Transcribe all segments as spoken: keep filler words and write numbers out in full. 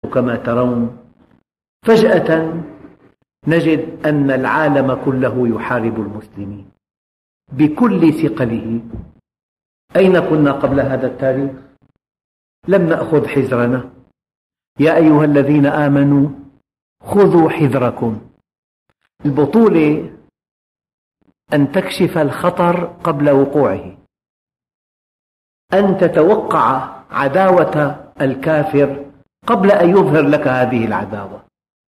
كما ترون. فجأة نجد أن العالم كله يحارب المسلمين بكل ثقله. أين كنا قبل هذا التاريخ؟ لم نأخذ حذرنا. يا أيها الذين آمنوا خذوا حذركم. البطولة أن تكشف الخطر قبل وقوعه، أن تتوقع عداوة الكافر قبل أن يظهر لك هذه العداوة.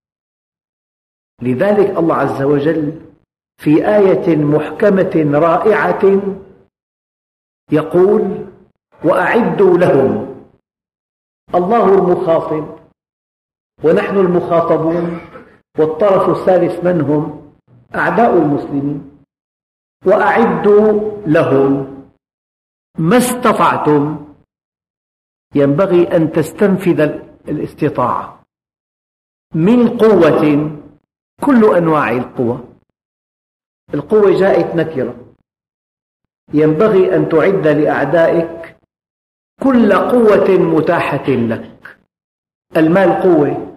لذلك الله عز وجل في آية محكمة رائعة يقول: وأعدوا لهم. الله المخاطب ونحن المخاطبون، والطرف الثالث من هم؟ أعداء المسلمين. وأعدوا لهم ما استطعتم. ينبغي أن تستنفذ الاستطاعة من قوة، كل أنواع القوى. القوة جاءت نكرة، ينبغي أن تعد لأعدائك كل قوة متاحة لك. المال قوة،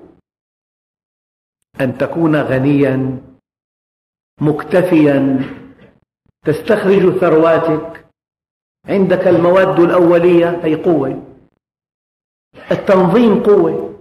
أن تكون غنيا مكتفيا تستخرج ثرواتك، عندك المواد الأولية، هي قوة. التنظيم قوة،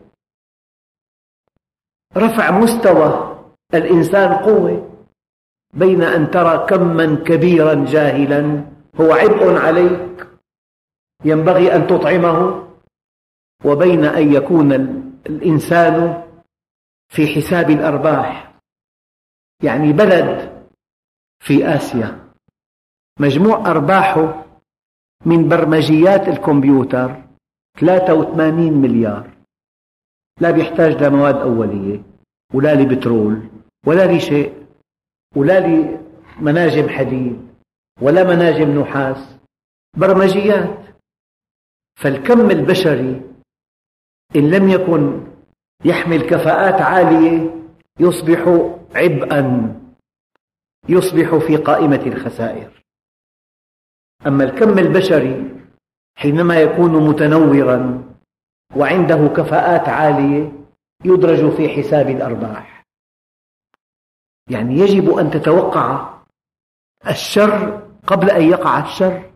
رفع مستوى الإنسان قوة، بين أن ترى كما كبيرا جاهلا هو عبء عليك ينبغي أن تطعمه، وبين أن يكون الإنسان في حساب الأرباح. يعني بلد في آسيا مجموع أرباحه من برمجيات الكمبيوتر ثلاثة وثمانين مليار، لا بيحتاج لمواد أولية ولا لبترول ولا لشيء ولا لمناجم حديد ولا مناجم نحاس، برمجيات. فالكم البشري إن لم يكن يحمل كفاءات عالية يصبح عبئا، يصبح في قائمة الخسائر. أما الكم البشري حينما يكون متنورا وعنده كفاءات عالية يدرج في حساب الأرباح. يعني يجب أن تتوقع الشر قبل أن يقع الشر.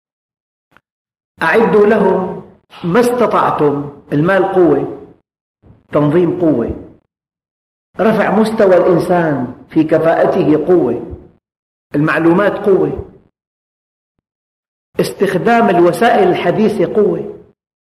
أعدوا لهم ما استطعتم. المال قوة، تنظيم قوة، رفع مستوى الإنسان في كفاءته قوة، المعلومات قوة، استخدام الوسائل الحديثة قوة.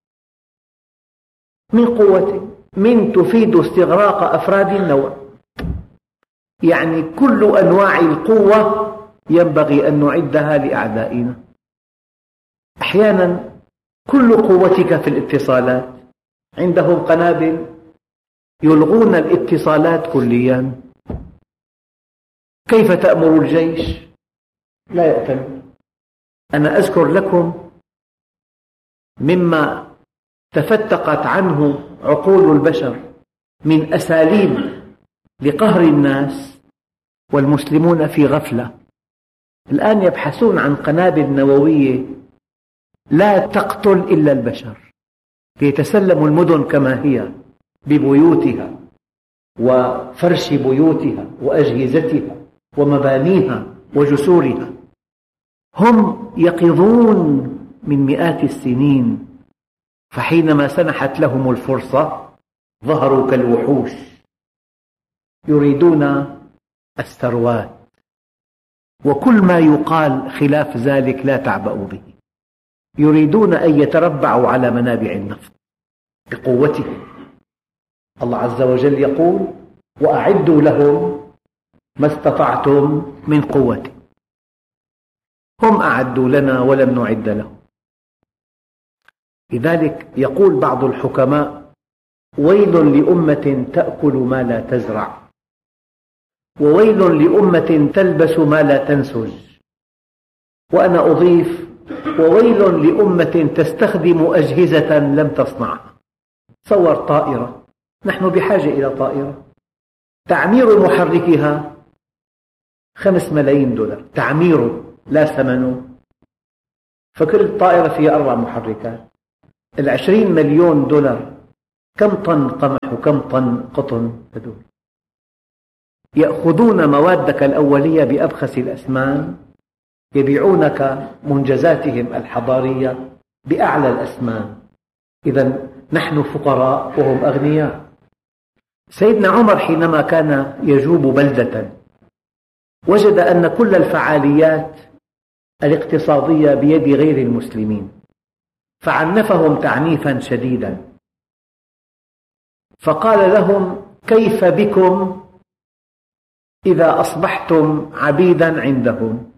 من قوة، من تفيد استغراق أفراد النوع. يعني كل أنواع القوة ينبغي أن نعدها لأعدائنا. أحيانا كل قوتك في الاتصالات، عندهم قنابل يلغون الاتصالات كليا. كيف تأمر الجيش؟ لا يأتمر. أنا أذكر لكم مما تفتقت عنه عقول البشر من أساليب لقهر الناس والمسلمون في غفلة. الآن يبحثون عن قنابل نووية لا تقتل إلا البشر، ليتسلموا المدن كما هي ببيوتها وفرش بيوتها وأجهزتها ومبانيها وجسورها. هم يقظون من مئات السنين، فحينما سنحت لهم الفرصة ظهروا كالوحوش يريدون الثروات، وكل ما يقال خلاف ذلك لا تعبأوا به. يريدون أن يتربعوا على منابع النفط بقوتهم. الله عز وجل يقول: وأعدوا لهم ما استطعتم من قوة. هم أعدوا لنا ولم نعد لهم. لذلك يقول بعض الحكماء: ويل لأمة تأكل ما لا تزرع، وويل لأمة تلبس ما لا تنسج. وأنا أضيف: وويل لأمة تستخدم أجهزة لم تصنعها. تصور طائرة، نحن بحاجة إلى طائرة، تعمير محركها خمس ملايين دولار، تعميره لا ثمنه. فكل طائرة فيها أربع محركات، العشرين مليون دولار كم طن قمح وكم طن قطن هذول؟ يأخذون موادك الأولية بأبخس الأثمان، يبيعونك منجزاتهم الحضارية بأعلى الأثمان. إذن نحن فقراء وهم أغنياء. سيدنا عمر حينما كان يجوب بلدة وجد أن كل الفعاليات الاقتصادية بيد غير المسلمين، فعنفهم تعنيفا شديدا، فقال لهم: كيف بكم إذا أصبحتم عبيدا عندهم؟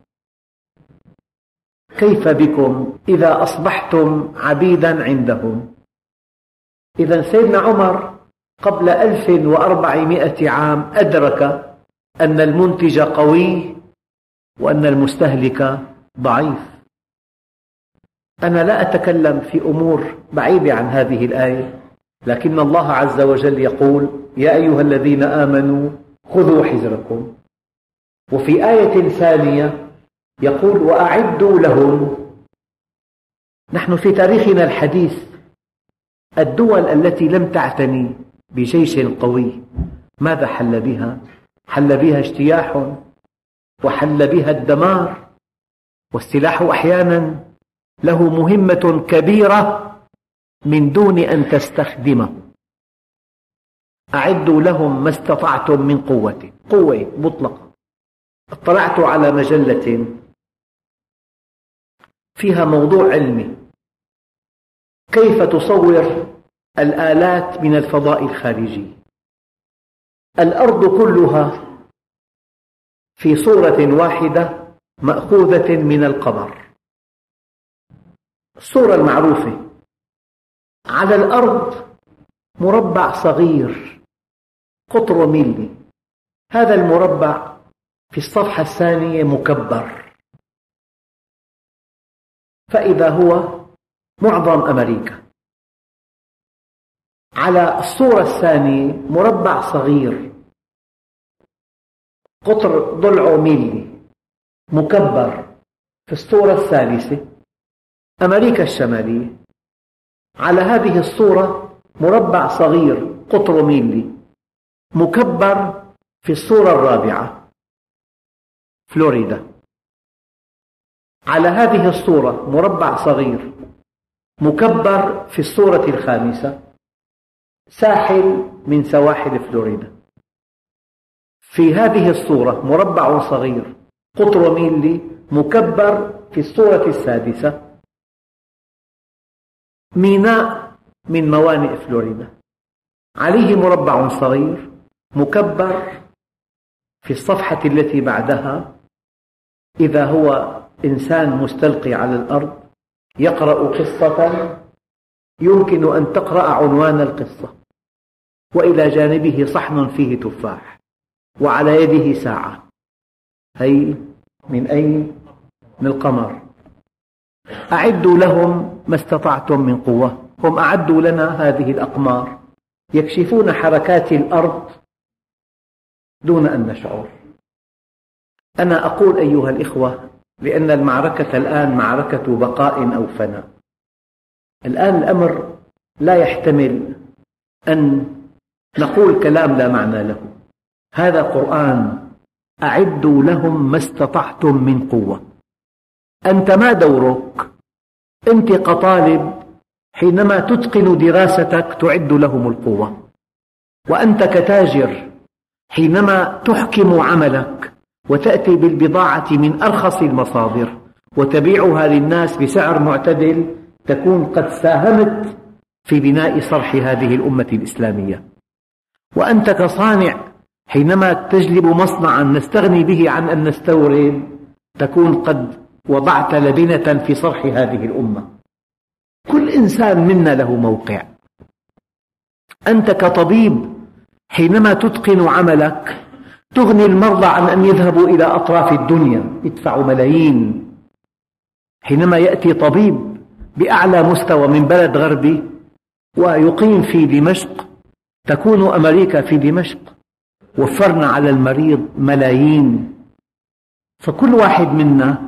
كيف بكم إذا أصبحتم عبيدا عندهم؟ إذن سيدنا عمر قبل ألف وأربعمائة عام أدرك أن المنتج قوي وأن المستهلك ضعيف. أنا لا أتكلم في أمور بعيدة عن هذه الآية، لكن الله عز وجل يقول: يا أيها الذين آمنوا خذوا حذركم. وفي آية ثانية يقول: وأعدوا لهم. نحن في تاريخنا الحديث الدول التي لم تعتني بجيش قوي ماذا حل بها؟ حل بها اجتياح، وحل بها الدمار. والسلاح أحيانا له مهمة كبيرة من دون أن تستخدمه. أعدوا لهم ما استطعتم من قوة، قوة مطلقة. اطلعت على مجلة فيها موضوع علمي، كيف تصور الآلات من الفضاء الخارجي. الأرض كلها في صورة واحدة مأخوذة من القمر. الصورة المعروفة: على الأرض مربع صغير قطره ميلي، هذا المربع في الصفحة الثانية مكبر، فإذا هو معظم أمريكا. على الصورة الثانية مربع صغير قطر ضلعه ميلي مكبر، في الصورة الثالثة أمريكا الشمالية. على هذه الصورة مربع صغير قطره ميلي مكبر، في الصورة الرابعة فلوريدا. على هذه الصورة مربع صغير مكبر، في الصورة الخامسة ساحل من سواحل فلوريدا. في هذه الصورة مربع صغير قطره ميلي مكبر، في الصورة السادسة ميناء من موانئ فلوريدا، عليه مربع صغير مكبر، في الصفحة التي بعدها إذا هو إنسان مستلقي على الأرض يقرأ قصة يمكن أن تقرأ عنوان القصة، وإلى جانبه صحن فيه تفاح، وعلى يده ساعة. هي من أين؟ من القمر. أعدوا لهم ما استطعتم من قوة. هم أعدوا لنا هذه الأقمار، يكشفون حركات الأرض دون أن نشعر. أنا أقول أيها الإخوة، لأن المعركة الآن معركة بقاء أو فناء. الآن الأمر لا يحتمل أن نقول كلام لا معنى له. هذا قرآن: أعدوا لهم ما استطعتم من قوة. أنت ما دورك؟ أنت كطالب حينما تتقن دراستك تعد لهم القوة، وأنت كتاجر حينما تحكم عملك وتأتي بالبضاعة من أرخص المصادر وتبيعها للناس بسعر معتدل تكون قد ساهمت في بناء صرح هذه الأمة الإسلامية. وأنت كصانع حينما تجلب مصنعا نستغني به عن أن نستورد تكون قد وضعت لبنة في صرح هذه الأمة. كل إنسان منا له موقع. أنت كطبيب حينما تتقن عملك تغني المرضى عن أن يذهبوا إلى أطراف الدنيا يدفعوا ملايين. حينما يأتي طبيب بأعلى مستوى من بلد غربي ويقيم في دمشق تكون أمريكا في دمشق، وفرنا على المريض ملايين. فكل واحد منا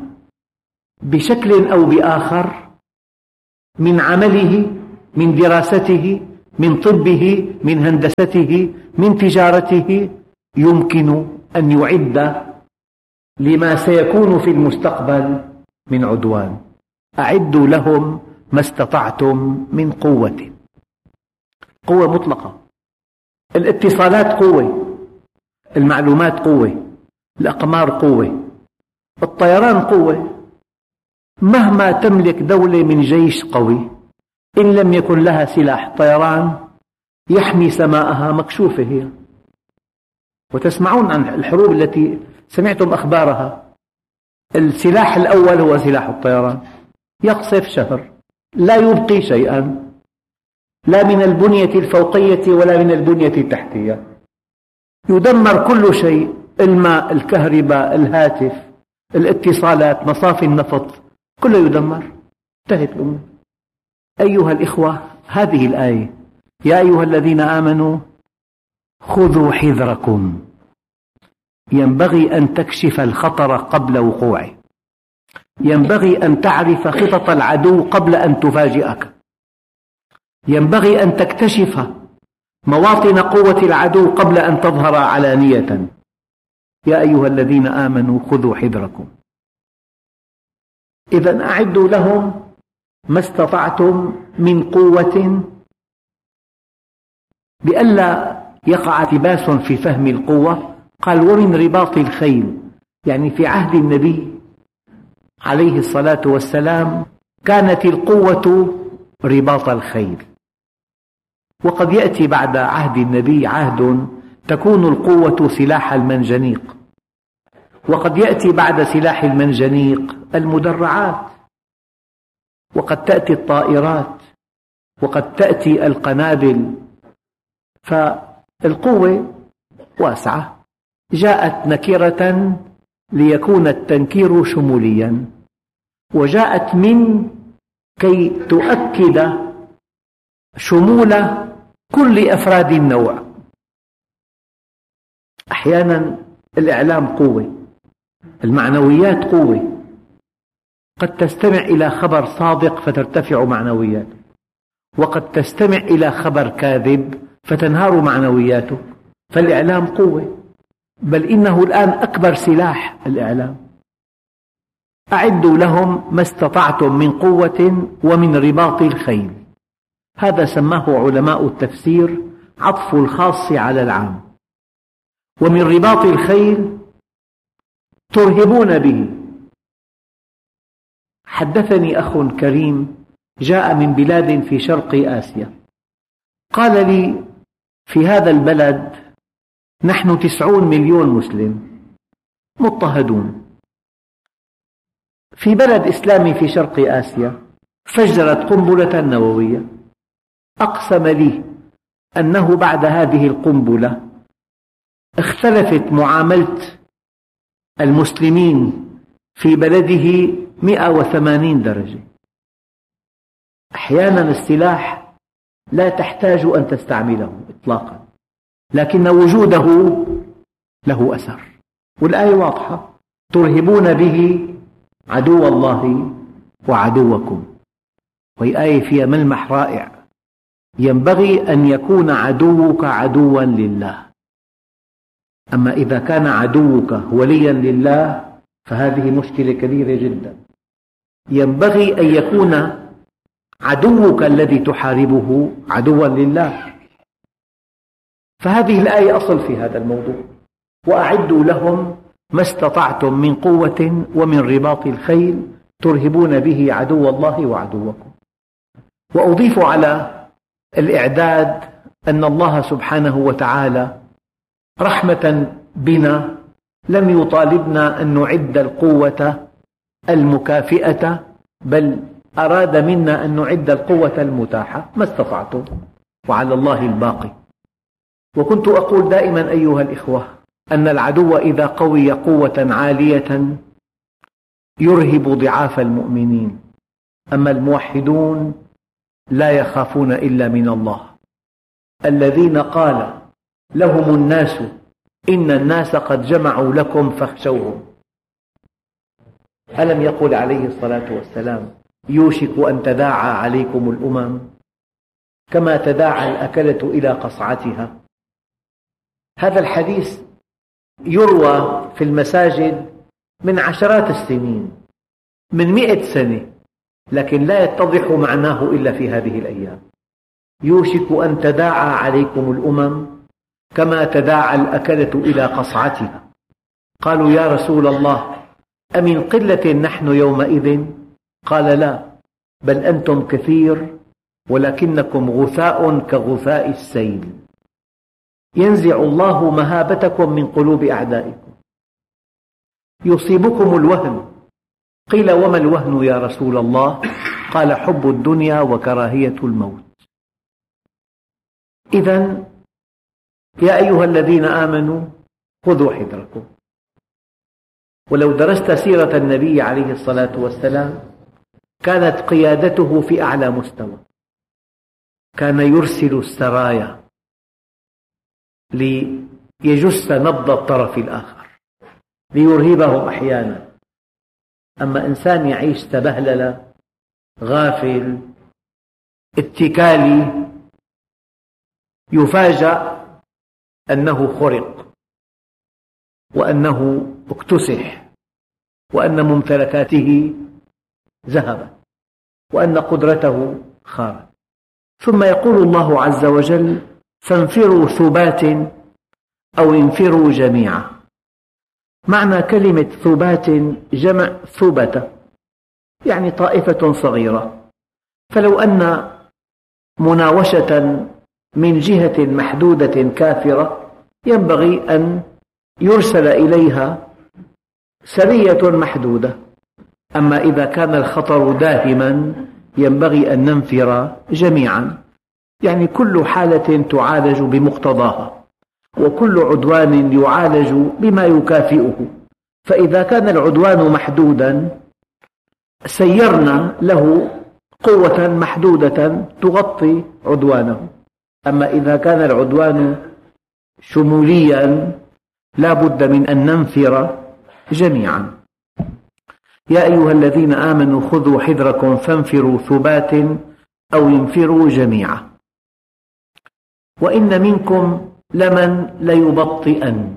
بشكل أو بآخر من عمله من دراسته من طبه، من هندسته، من تجارته، يمكن أن يعد لما سيكون في المستقبل من عدوان. أعدوا لهم ما استطعتم من قوة. قوة مطلقة. الاتصالات قوة، المعلومات قوة، الأقمار قوة، الطيران قوة. مهما تملك دولة من جيش قوي، إن لم يكن لها سلاح طيران يحمي سماءها مكشوفة هي. وتسمعون عن الحروب التي سمعتم أخبارها. السلاح الأول هو سلاح الطيران، يقصف شهر لا يبقي شيئا، لا من البنية الفوقية ولا من البنية التحتية، يدمر كل شيء، الماء، الكهرباء، الهاتف، الاتصالات، مصافي النفط، كله يدمر، انتهت الأمور. أيها الإخوة، هذه الآية: يا أيها الذين آمنوا خذوا حذركم، ينبغي أن تكشف الخطر قبل وقوعه، ينبغي أن تعرف خطط العدو قبل أن تفاجئك، ينبغي أن تكتشف مواطن قوة العدو قبل أن تظهر علانية. يا أيها الذين آمنوا خذوا حذركم. إذن أعدوا لهم ما استطعتم من قوة، بألا يقع التباس في فهم القوة. قال: ومن رباط الخيل، يعني في عهد النبي عليه الصلاة والسلام كانت القوة رباط الخيل، وقد يأتي بعد عهد النبي عهد تكون القوة سلاح المنجنيق، وقد يأتي بعد سلاح المنجنيق المدرعات، وقد تأتي الطائرات، وقد تأتي القنابل. فالقوة واسعة، جاءت نكرة ليكون التنكير شموليا، وجاءت من كي تؤكد شمول كل أفراد النوع. أحيانا الإعلام قوة، المعنويات قوة، قد تستمع إلى خبر صادق فترتفع معنوياته، وقد تستمع إلى خبر كاذب فتنهار معنوياته. فالإعلام قوة، بل إنه الآن أكبر سلاح الإعلام. أعدوا لهم ما استطعتم من قوة ومن رباط الخيل. هذا سماه علماء التفسير عطف الخاص على العام. ومن رباط الخيل ترهبون به. حدثني أخ كريم جاء من بلاد في شرق آسيا، قال لي: في هذا البلد نحن تسعون مليون مسلم مضطهدون، في بلد إسلامي في شرق آسيا فجرت قنبلة نووية. أقسم لي أنه بعد هذه القنبلة اختلفت معاملة المسلمين في بلده مئة وثمانين درجة. أحيانا السلاح لا تحتاج أن تستعمله إطلاقا، لكن وجوده له أثر. والآية واضحة: ترهبون به عدو الله وعدوكم. وهي آية فيها ملمح رائع: ينبغي أن يكون عدوك عدوا لله. أما إذا كان عدوك وليا لله فهذه مشكلة كبيرة جدا. ينبغي أن يكون عدوك الذي تحاربه عدوا لله. فهذه الآية أصل في هذا الموضوع: وأعدوا لهم ما استطعتم من قوة ومن رباط الخيل ترهبون به عدو الله وعدوكم. وأضيف على الإعداد أن الله سبحانه وتعالى رحمة بنا لم يطالبنا أن نعد القوة المكافئة، بل أراد منا أن نعد القوة المتاحة ما استطعتم، وعلى الله الباقي. وكنت أقول دائما أيها الإخوة أن العدو إذا قوي قوة عالية يرهب ضعاف المؤمنين، أما الموحدون لا يخافون إلا من الله، الذين قال لهم الناس إن الناس قد جمعوا لكم فاخشوهم. ألم يقل عليه الصلاة والسلام: يوشك أن تداعى عليكم الأمم؟ كما تداعى الأكلة إلى قصعتها. هذا الحديث يروى في المساجد من عشرات السنين، من مئة سنة، لكن لا يتضح معناه إلا في هذه الأيام. يوشك أن تداعى عليكم الأمم كما تداعى الأكلة إلى قصعتها. قالوا يا رسول الله أمن قلة نحن يومئذ؟ قال لا، بل أنتم كثير ولكنكم غثاء كغثاء السيل، ينزع الله مهابتكم من قلوب أعدائكم، يصيبكم الوهن. قيل وما الوهن يا رسول الله؟ قال حب الدنيا وكراهية الموت. إذن يا أيها الذين آمنوا خذوا حذركم. ولو درست سيرة النبي عليه الصلاة والسلام كانت قيادته في أعلى مستوى. كان يرسل السرايا ليجس نبض الطرف الآخر ليرهبهم أحيانا. أما إنسان يعيش تبهلل غافل اتكالي يفاجأ أنه خرق وأنه اكتسح وأن ممتلكاته ذهبت وأن قدرته خارت. ثم يقول الله عز وجل فانفروا ثبات أو انفروا جميعا. معنى كلمة ثبات جمع ثبتة، يعني طائفة صغيرة. فلو أن مناوشة من جهة محدودة كافرة ينبغي أن يرسل إليها سرية محدودة، أما إذا كان الخطر داهما ينبغي أن ننفر جميعا، يعني كل حالة تعالج بمقتضاها وكل عدوان يعالج بما يكافئه. فإذا كان العدوان محدودا سيرنا له قوة محدودة تغطي عدوانه، أما إذا كان العدوان شموليا لا بد من أن ننفر جميعا. يا أيها الذين آمنوا خذوا حذركم فانفروا ثبات أو انفروا جميعا. وإن منكم لمن ليبطئن،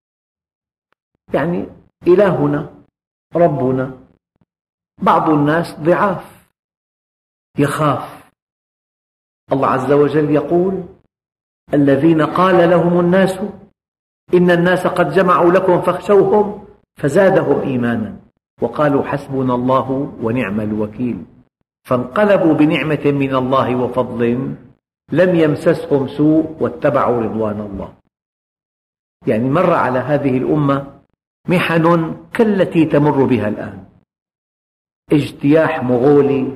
يعني إلهنا ربنا بعض الناس ضعاف يخاف. الله عز وجل يقول الذين قال لهم الناس إن الناس قد جمعوا لكم فاخشوهم فزادهم إيمانا وقالوا حسبنا الله ونعم الوكيل، فانقلبوا بنعمة من الله وفضل لم يمسسهم سوء واتبعوا رضوان الله. يعني مر على هذه الأمة محن كالتي تمر بها الآن، اجتياح مغولي،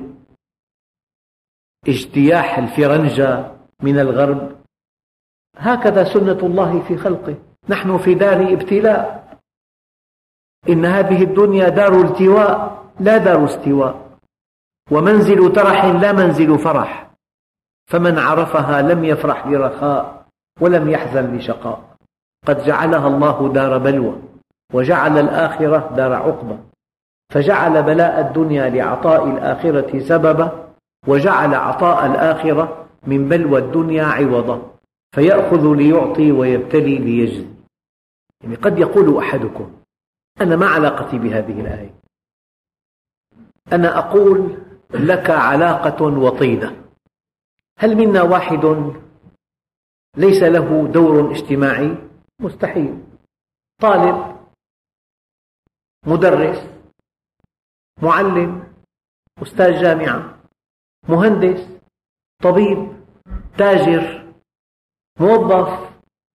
اجتياح الفرنجة من الغرب. هكذا سنة الله في خلقه. نحن في دار ابتلاء. إن هذه الدنيا دار التواء لا دار استواء، ومنزل ترح لا منزل فرح، فمن عرفها لم يفرح لرخاء ولم يحزن لشقاء. قد جعلها الله دار بلوى وجعل الآخرة دار عقبة، فجعل بلاء الدنيا لعطاء الآخرة سببا، وجعل عطاء الآخرة من بلوى الدنيا عوضا، فيأخذ ليعطي ويبتلي ليجزي. يعني قد يقول أحدكم أنا ما علاقتي بهذه الآية؟ أنا أقول لك علاقة وطيدة. هل منا واحد ليس له دور اجتماعي؟ مستحيل. طالب، مدرس، معلم، أستاذ جامعة، مهندس، طبيب، تاجر، موظف،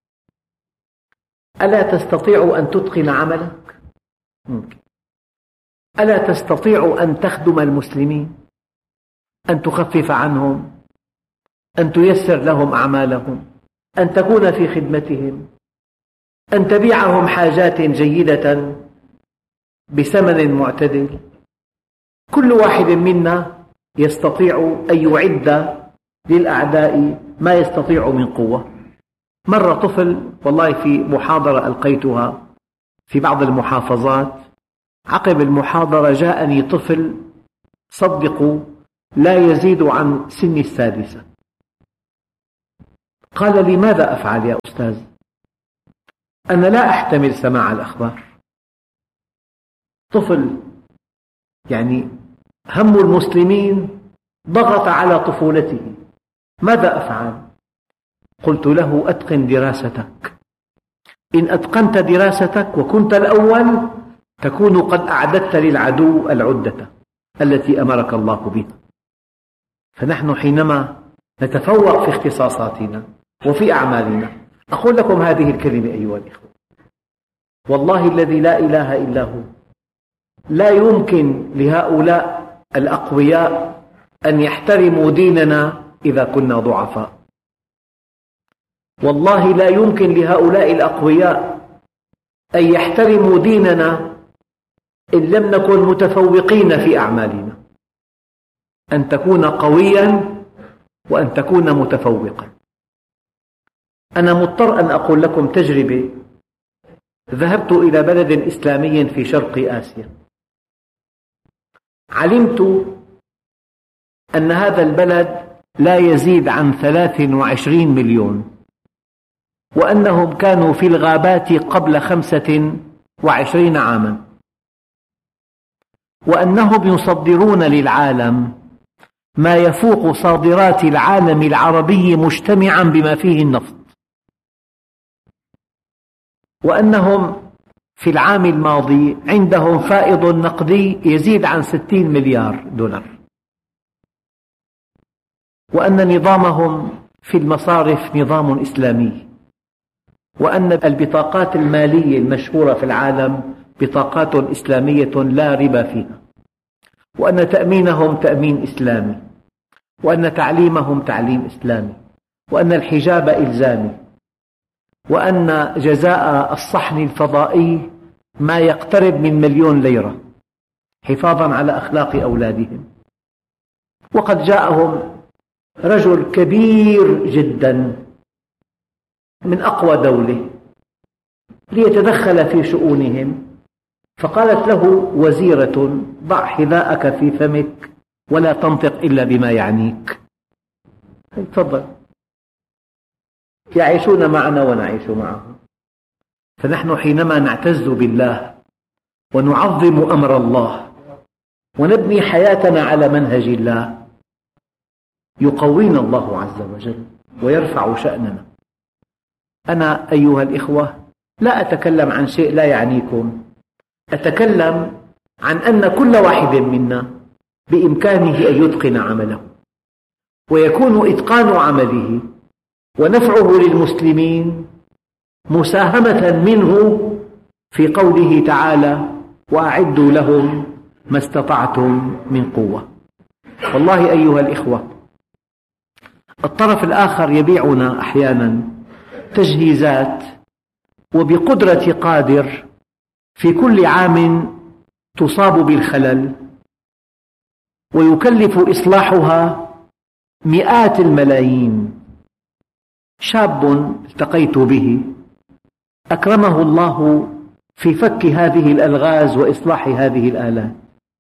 ألا تستطيع أن تتقن عملك؟ ممكن. ألا تستطيع أن تخدم المسلمين، أن تخفف عنهم، أن تيسر لهم أعمالهم، أن تكون في خدمتهم، أن تبيعهم حاجات جيدة بثمن معتدل؟ كل واحد منا يستطيع أن يعد للأعداء ما يستطيع من قوة. مر طفل، والله في محاضرة ألقيتها في بعض المحافظات، عقب المحاضرة جاءني طفل صدقوا لا يزيد عن سن السادسة، قال لي: ماذا أفعل يا أستاذ؟ أنا لا أحتمل سماع الأخبار. طفل يعني هم المسلمين ضغط على طفولته، ماذا أفعل؟ قلت له: أتقن دراستك، إن أتقنت دراستك وكنت الأول تكون قد أعددت للعدو العدة التي أمرك الله بها. فنحن حينما نتفوق في اختصاصاتنا وفي أعمالنا، أقول لكم هذه الكلمة أيها الإخوة، والله الذي لا إله إلا هو، لا يمكن لهؤلاء الأقوياء أن يحترموا ديننا إذا كنا ضعفاء. والله لا يمكن لهؤلاء الأقوياء أن يحترموا ديننا إن لم نكن متفوقين في أعمالنا. أن تكون قوياً وأن تكون متفوقاً. أنا مضطر أن أقول لكم تجربة. ذهبت إلى بلد إسلامي في شرق آسيا، علمت أن هذا البلد لا يزيد عن ثلاث وعشرين مليون، وأنهم كانوا في الغابات قبل خمسة وعشرين عاماً، وأنهم يصدرون للعالم ما يفوق صادرات العالم العربي مجتمعاً بما فيه النفط، وأنهم في العام الماضي عندهم فائض نقدي يزيد عن ستين مليار دولار، وأن نظامهم في المصارف نظام إسلامي، وأن البطاقات المالية المشهورة في العالم بطاقات إسلامية لا ربا فيها، وأن تأمينهم تأمين إسلامي، وأن تعليمهم تعليم إسلامي، وأن الحجاب إلزامي، وأن جزاء الصحن الفضائي ما يقترب من مليون ليرة حفاظاً على أخلاق أولادهم. وقد جاءهم رجل كبير جداً من أقوى دولة ليتدخل في شؤونهم، فقالت له وزيرة: ضع حذاءك في فمك ولا تنطق إلا بما يعنيك. تفضل. يعيشون معنا ونعيش معهم. فنحن حينما نعتز بالله ونعظم أمر الله ونبني حياتنا على منهج الله، يقوينا الله عز وجل ويرفع شأننا. أنا أيها الإخوة لا أتكلم عن شيء لا يعنيكم، أتكلم عن أن كل واحد منا بإمكانه أن يتقن عمله، ويكون إتقان عمله ونفعه للمسلمين مساهمة منه في قوله تعالى: وأعدوا لهم ما استطعتم من قوة. والله أيها الإخوة، الطرف الآخر يبيعنا أحيانا تجهيزات وبقدرة قادر في كل عام تصاب بالخلل، ويكلف إصلاحها مئات الملايين. شاب التقيت به أكرمه الله في فك هذه الألغاز وإصلاح هذه الآلات،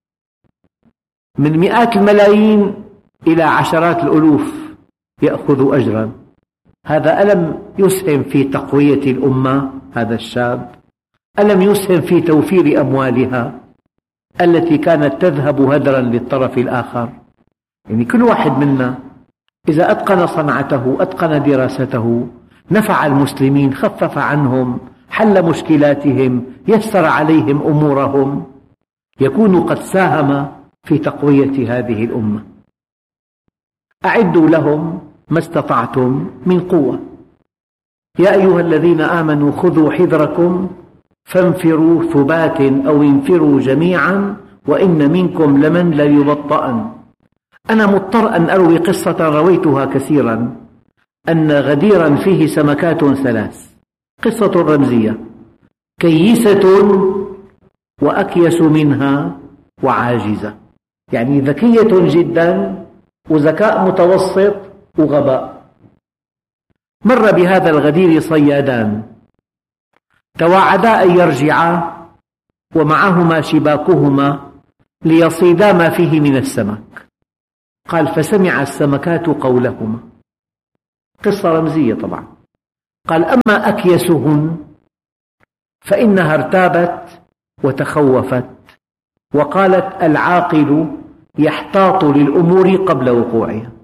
من مئات الملايين إلى عشرات الألوف يأخذ أجراً. هذا ألم يسهم في تقوية الأمة؟ هذا الشاب ألم يسهم في توفير أموالها التي كانت تذهب هدراً للطرف الآخر؟ يعني كل واحد منا إذا أتقن صنعته، أتقن دراسته، نفع المسلمين، خفف عنهم، حل مشكلاتهم، يسر عليهم أمورهم، يكون قد ساهم في تقوية هذه الأمة. أعدوا لهم ما استطعتم من قوة. يا أيها الذين آمنوا خذوا حذركم فانفروا ثبات أو انفروا جميعا وإن منكم لمن ليبطئن. أنا مضطر أن أروي قصة رويتها كثيرا، أن غديرا فيه سمكات ثلاث، قصة رمزية: كيسة وأكيس منها وعاجزة، يعني ذكية جدا وذكاء متوسط وغباء. مر بهذا الغدير صيادان تواعدا أن يرجعا ومعهما شباكهما ليصيدا ما فيه من السمك. قال: فسمع السمكات قولهما قصة رمزية طبعا. قال أما أكيسهن فإنها ارتابت وتخوفت، وقالت العاقل يحتاط للأمور قبل وقوعها،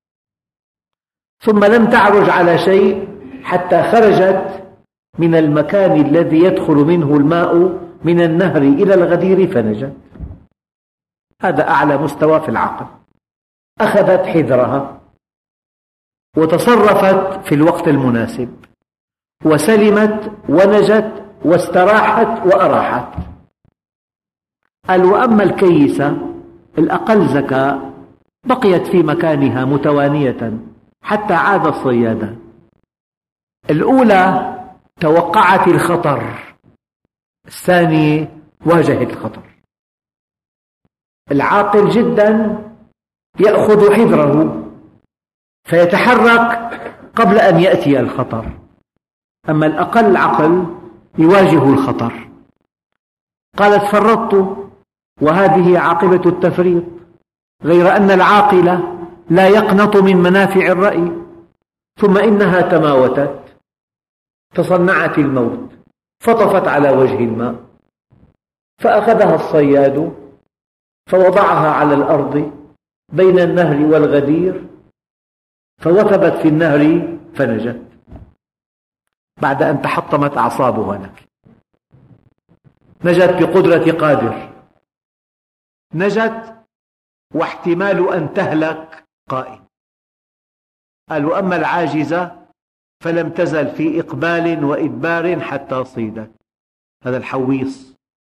ثم لم تعرج على شيء حتى خرجت من المكان الذي يدخل منه الماء من النهر إلى الغدير فنجت. هذا أعلى مستوى في العقل. أخذت حذرها وتصرفت في الوقت المناسب، وسلمت ونجت واستراحت وأراحت. قال وأما الكيسة الأقل ذكاء بقيت في مكانها متوانية حتى عاد الصيادان. الأولى توقعت الخطر، الثانية واجهت الخطر. العاقل جدا يأخذ حذره فيتحرك قبل أن يأتي الخطر، أما الأقل عقل يواجه الخطر. قالت فرطت، وهذه عاقبة التفريط، غير أن العاقل لا يقنط من منافع الرأي. ثم إنها تماوتت، تصنعت الموت، فطفت على وجه الماء، فأخذها الصياد فوضعها على الأرض بين النهر والغدير، فوثبت في النهر فنجت بعد أن تحطمت أعصابها لك. نجت بقدرة قادر، نجت واحتمال أن تهلك قائم. قال وأما العاجزة فلم تزل في إقبال وإدبار حتى صيدت. هذا الحويص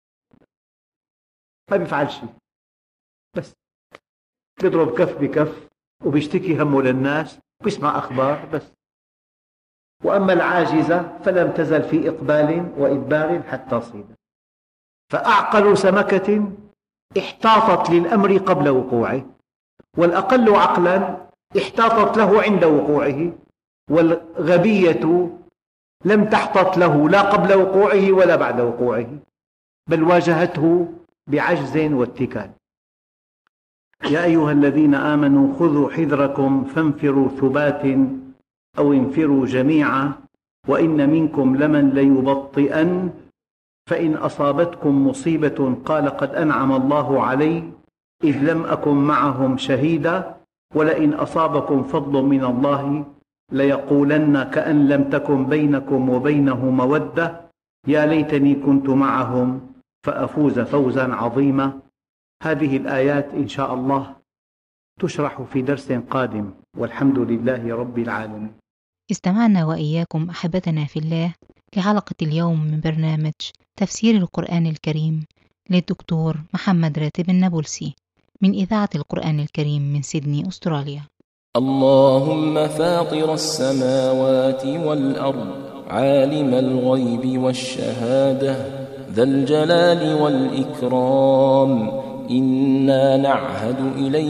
ما بيفعل شيء، بس بيضرب كف بكف وبيشتكي همه للناس وبيسمع أخبار بس. وأما العاجزة فلم تزل في إقبال وإدبار حتى صيدت. فأعقل سمكة احتاطت للأمر قبل وقوعه، والأقل عقلا احتاطت له عند وقوعه، والغبية لم تحتط له لا قبل وقوعه ولا بعد وقوعه، بل واجهته بعجز واتكال. يا أيها الذين آمنوا خذوا حذركم فانفروا ثبات أو انفروا جميعا وإن منكم لمن ليبطئن فإن أصابتكم مصيبة قال قد أنعم الله علي إذ لم أكن معهم شهيدا ولئن أصابكم فضل من الله ليقولن كأن لم تكن بينكم وبينه مودة يا ليتني كنت معهم فأفوز فوزا عظيما. هذه الآيات إن شاء الله تشرح في درس قادم، والحمد لله رب العالمين. استمعنا وإياكم أحبتنا في الله لحلقة اليوم من برنامج تفسير القرآن الكريم للدكتور محمد راتب النابلسي من إذاعة القرآن الكريم من سيدني أستراليا. اللهم فاطر السماوات والأرض عالم الغيب والشهادة ذا الجلال والإكرام إنا نعهد إليك